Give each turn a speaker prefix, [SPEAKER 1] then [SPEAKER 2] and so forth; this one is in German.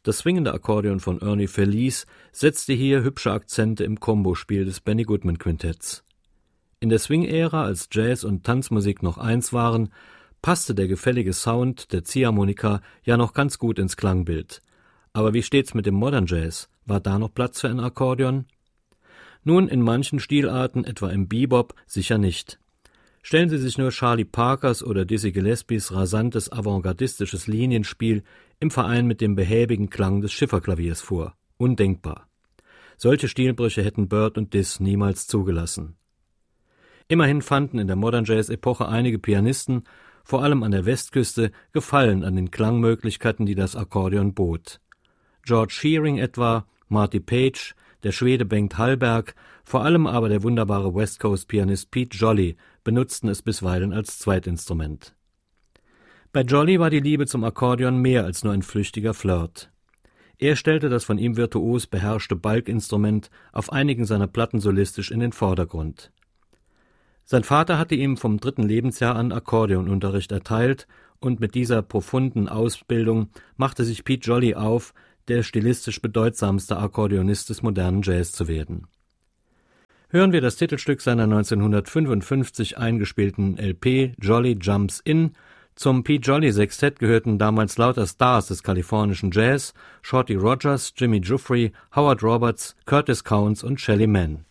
[SPEAKER 1] Das swingende Akkordeon von Ernie Feliz setzte hier hübsche Akzente im Kombospiel des Benny Goodman Quintetts. In der Swing-Ära, als Jazz und Tanzmusik noch eins waren, passte der gefällige Sound der Ziehharmonika ja noch ganz gut ins Klangbild. Aber wie steht's mit dem Modern Jazz? War da noch Platz für ein Akkordeon? Nun, in manchen Stilarten, etwa im Bebop, sicher nicht. Stellen Sie sich nur Charlie Parkers oder Dizzy Gillespies rasantes avantgardistisches Linienspiel im Verein mit dem behäbigen Klang des Schifferklaviers vor. Undenkbar. Solche Stilbrüche hätten Bird und Diss niemals zugelassen. Immerhin fanden in der Modern Jazz-Epoche einige Pianisten, vor allem an der Westküste, Gefallen an den Klangmöglichkeiten, die das Akkordeon bot. George Shearing etwa, Marty Page, der Schwede Bengt Hallberg, vor allem aber der wunderbare West Coast-Pianist Pete Jolly benutzten es bisweilen als Zweitinstrument. Bei Jolly war die Liebe zum Akkordeon mehr als nur ein flüchtiger Flirt. Er stellte das von ihm virtuos beherrschte Balkinstrument auf einigen seiner Platten solistisch in den Vordergrund. Sein Vater hatte ihm vom 3. Lebensjahr an Akkordeonunterricht erteilt und mit dieser profunden Ausbildung machte sich Pete Jolly auf, der stilistisch bedeutsamste Akkordeonist des modernen Jazz zu werden. Hören wir das Titelstück seiner 1955 eingespielten LP Jolly Jumps In. Zum Pete Jolly Sextett gehörten damals lauter Stars des kalifornischen Jazz, Shorty Rogers, Jimmy Giuffre, Howard Roberts, Curtis Counce und Shelly Manne.